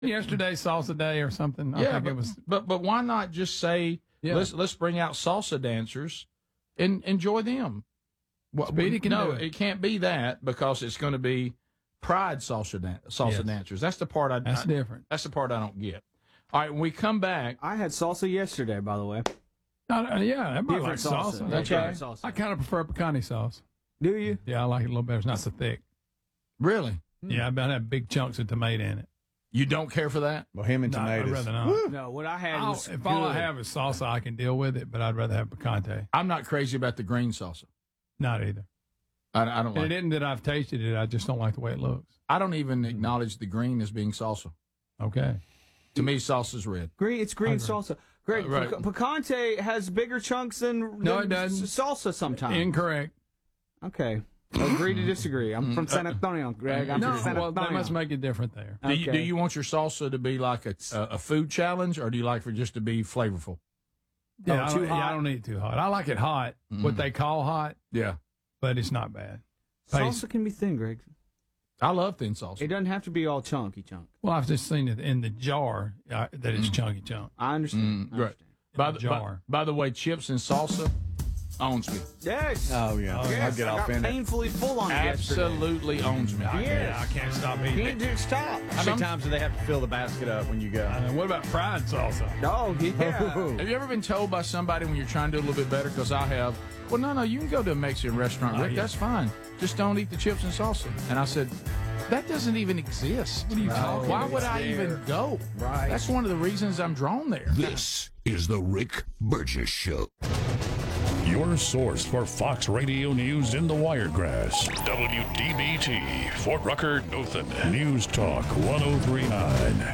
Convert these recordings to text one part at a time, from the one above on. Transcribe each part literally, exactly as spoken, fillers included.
Yesterday, salsa day or something. I yeah, think but, it was. but but why not just say Yeah. let's let's bring out salsa dancers and enjoy them? Well, Speedy can no, do it. it can't be that because it's going to be pride salsa dan- salsa Yes. dancers. That's the part I. That's I, different. That's the part I don't get. All right, when we come back, I had salsa yesterday, by the way. Uh, yeah, everybody likes Different salsa. salsa. That's Okay. right. Salsa. I kind of prefer pecani sauce. Do you? Yeah, I like it a little better. It's not so thick. really, Yeah, I about have big chunks of tomato in it. you don't care for that? Well, him and No, I'd tomatoes. rather not. No, what I had I'll- was if all I good. have is salsa, I can deal with it, but I'd rather have picante. I'm not crazy about the green salsa. Not either. I, I don't And like. it isn't that I've tasted it. I just don't like the way it looks. I don't even acknowledge the green as being salsa. Okay. To me, salsa's red. Green, it's green agree. salsa. Greg, Uh, right. pic- picante has bigger chunks than, No, than it doesn't. s- salsa sometimes. Incorrect. Okay. Agree to disagree. I'm from San Antonio, Greg. I'm No, from San well, Antonio. that must make it different there. Do, you, Okay. do you want your salsa to be like a, a, a food challenge, or do you like for just to be flavorful? Yeah, Oh, too I, yeah, I hot? don't need it too hot. I like it hot, what they call hot, Yeah, but it's not bad. Salsa can be thin, Greg. I love thin salsa. It doesn't have to be all chunky chunk. Well, I've just seen it in the jar uh, that it's chunky chunk. I understand. I right. understand. By the the, by, jar. by the way, chips and salsa owns me. Yes. Oh, yeah. yes. I'll get I off got in it. painfully full on it yesterday. Absolutely owns me. I, can't, I can't stop eating Can't it. do stop. How many times do they have to fill the basket up when you go? I know. What about fried salsa? Oh, yeah. Have you ever been told by somebody when you're trying to do a little bit better? Because I have. Well, no, no, you can go to a Mexican restaurant, Oh, Rick. yeah. That's fine. Just don't eat the chips and salsa. And I said, that doesn't even exist. What are you talking? Why would I even go? Right. That's one of the reasons I'm drawn there. This is the Rick Burgess Show. Your source for Fox Radio News in the Wiregrass. W D B T, Fort Rucker, Dothan. News Talk one oh three point nine.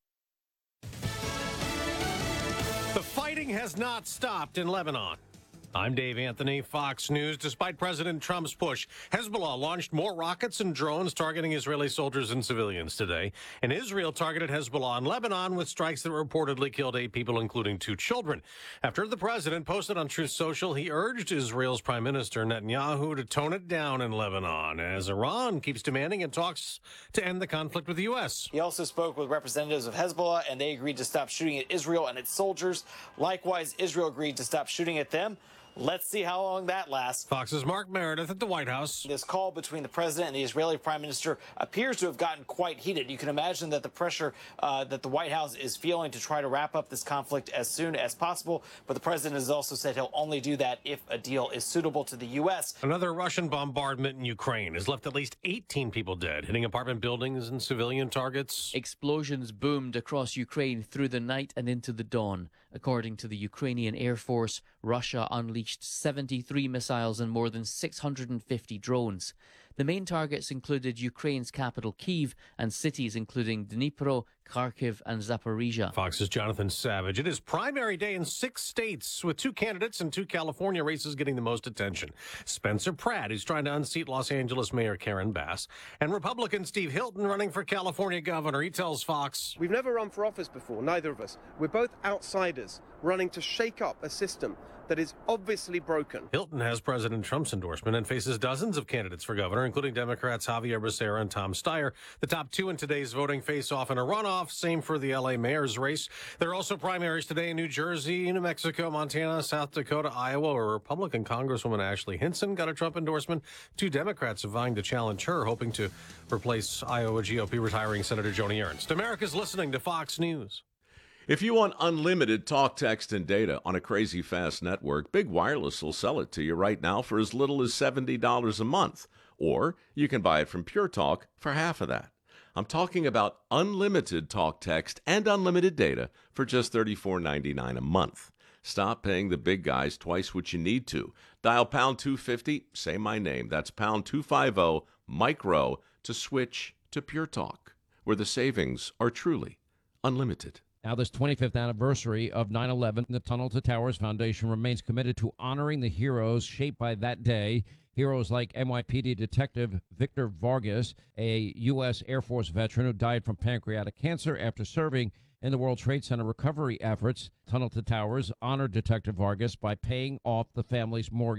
The fighting has not stopped in Lebanon. I'm Dave Anthony, Fox News. Despite President Trump's push, Hezbollah launched more rockets and drones targeting Israeli soldiers and civilians today. And Israel targeted Hezbollah in Lebanon with strikes that reportedly killed eight people, including two children. After the president posted on Truth Social, he urged Israel's Prime Minister Netanyahu to tone it down in Lebanon, as Iran keeps demanding in talks to end the conflict with the U S. He also spoke with representatives of Hezbollah, and they agreed to stop shooting at Israel and its soldiers. Likewise, Israel agreed to stop shooting at them. Let's see how long that lasts. Fox's Mark Meredith at the White House. This call between the president and the Israeli prime minister appears to have gotten quite heated. You can imagine that the pressure uh, that the White House is feeling to try to wrap up this conflict as soon as possible. But the president has also said he'll only do that if a deal is suitable to the U S. Another Russian bombardment in Ukraine has left at least eighteen people dead, hitting apartment buildings and civilian targets. Explosions boomed across Ukraine through the night and into the dawn. According to the Ukrainian Air Force, Russia unleashed seventy-three missiles and more than six hundred fifty drones. The main targets included Ukraine's capital Kyiv and cities including Dnipro, Kharkiv and Zaporizhia. Fox's Jonathan Savage. It is primary day in six states, with two candidates and two California races getting the most attention. Spencer Pratt, who's trying to unseat Los Angeles Mayor Karen Bass, and Republican Steve Hilton running for California governor. He tells Fox, "We've never run for office before, neither of us. We're both outsiders running to shake up a system that is obviously broken." Hilton has President Trump's endorsement and faces dozens of candidates for governor, including Democrats Javier Becerra and Tom Steyer. The top two in today's voting face off in a runoff. Same for the L A mayor's race. There are also primaries today in New Jersey, New Mexico, Montana, South Dakota, Iowa, where Republican Congresswoman Ashley Hinson got a Trump endorsement. Two Democrats are vying to challenge her, hoping to replace Iowa G O P retiring Senator Joni Ernst. America's listening to Fox News. If you want unlimited talk, text, and data on a crazy fast network, Big Wireless will sell it to you right now for as little as seventy dollars a month. Or you can buy it from Pure Talk for half of that. I'm talking about unlimited talk, text, and unlimited data for just thirty-four ninety-nine a month. Stop paying the big guys twice what you need to. Dial pound two fifty, say my name. That's pound two fifty, micro, to switch to Pure Talk, where the savings are truly unlimited. Now, this twenty-fifth anniversary of nine eleven, the Tunnel to Towers Foundation remains committed to honoring the heroes shaped by that day. Heroes like N Y P D Detective Victor Vargas, a U S Air Force veteran who died from pancreatic cancer after serving in the World Trade Center recovery efforts. Tunnel to Towers honored Detective Vargas by paying off the family's mortgage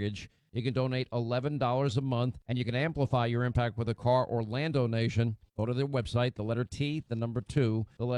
You can donate eleven dollars a month, and you can amplify your impact with a car or land donation. Go to their website, the letter T, the number two, the letter